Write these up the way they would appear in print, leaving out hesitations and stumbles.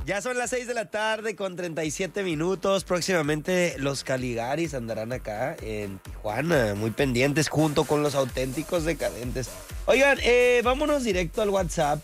Ya son las 6 de la tarde con 37 minutos. Próximamente los Caligaris andarán acá en Tijuana, muy pendientes, junto con los auténticos decadentes. Oigan, vámonos directo al WhatsApp.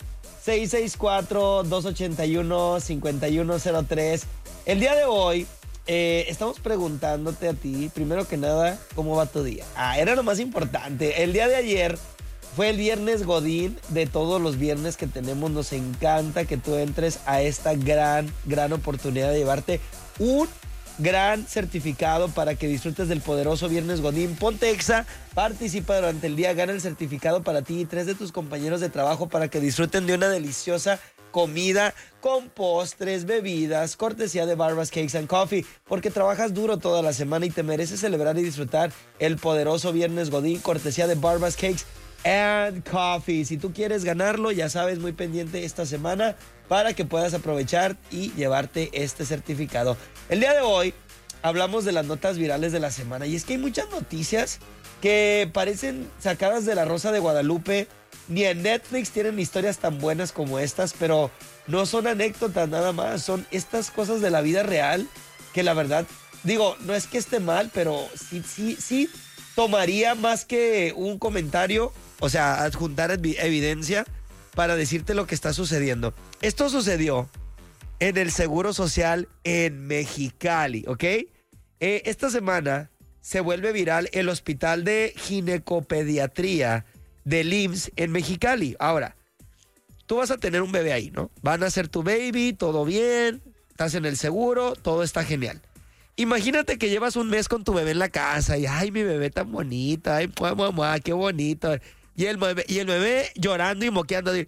664-281-5103. El día de hoy estamos preguntándote a ti, primero que nada, ¿cómo va tu día? Era lo más importante. El día de ayer fue el viernes Godín. De todos los viernes que tenemos, nos encanta que tú entres a esta gran oportunidad de llevarte un gran certificado para que disfrutes del poderoso viernes Godín. Ponte Exa, participa durante el día, gana el certificado para ti y 3 de tus compañeros de trabajo para que disfruten de una deliciosa comida con postres, bebidas, cortesía de Barbas Cakes and Coffee, porque trabajas duro toda la semana y te mereces celebrar y disfrutar el poderoso viernes Godín, cortesía de Barbas Cakes and Coffee. Si tú quieres ganarlo, ya sabes, muy pendiente esta semana para que puedas aprovechar y llevarte este certificado. El día de hoy hablamos de las notas virales de la semana, y es que hay muchas noticias que parecen sacadas de La Rosa de Guadalupe. Ni en Netflix tienen historias tan buenas como estas, pero no son anécdotas nada más, son estas cosas de la vida real que la verdad, digo, no es que esté mal, pero sí tomaría más que un comentario, o sea, adjuntar evidencia para decirte lo que está sucediendo. Esto sucedió en el Seguro Social en Mexicali, ¿ok? Esta semana se vuelve viral el Hospital de Ginecopediatría del IMSS en Mexicali. Ahora, tú vas a tener un bebé ahí, ¿no? Van a ser tu baby, todo bien, estás en el seguro, todo está genial. Imagínate que llevas un mes con tu bebé en la casa y, ay, mi bebé tan bonita, ay, mamá, qué bonito. Y el bebé llorando y moqueando. Así,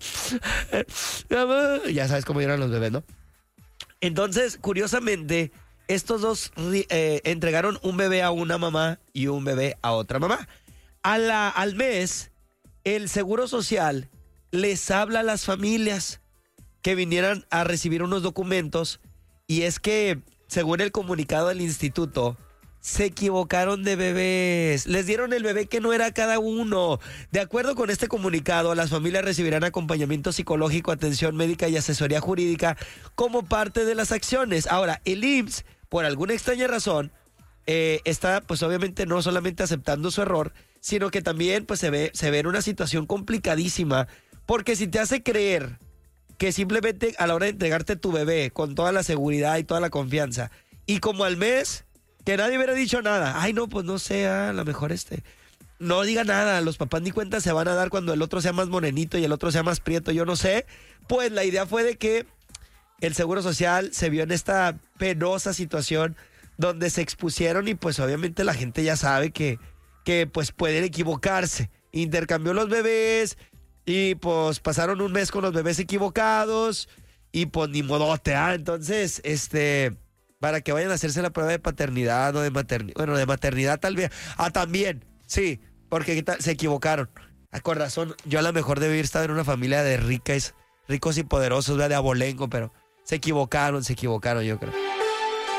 ya sabes cómo lloran los bebés, ¿no? Entonces, curiosamente, estos dos entregaron un bebé a una mamá y un bebé a otra mamá. Al mes, el Seguro Social les habla a las familias que vinieran a recibir unos documentos, y es que, según el comunicado del instituto, se equivocaron de bebés. Les dieron el bebé que no era cada uno. De acuerdo con este comunicado, las familias recibirán acompañamiento psicológico, atención médica y asesoría jurídica como parte de las acciones. Ahora, el IMSS, por alguna extraña razón, está, pues obviamente, no solamente aceptando su error, sino que también pues se ve en una situación complicadísima, porque si te hace creer que simplemente a la hora de entregarte tu bebé con toda la seguridad y toda la confianza, y como al mes que nadie hubiera dicho nada, ay no, pues no sé, a lo mejor no diga nada, los papás ni cuenta se van a dar cuando el otro sea más morenito y el otro sea más prieto, yo no sé. Pues la idea fue de que el Seguro Social se vio en esta penosa situación donde se expusieron, y pues obviamente la gente ya sabe que pues pueden equivocarse. Intercambió los bebés y pues pasaron un mes con los bebés equivocados y pues ni modote, Entonces, para que vayan a hacerse la prueba de paternidad o de maternidad, bueno, de maternidad tal vez, también, sí, porque se equivocaron. Con razón, yo a lo mejor debí estar en una familia de ricos y poderosos, de abolengo, pero se equivocaron, yo creo.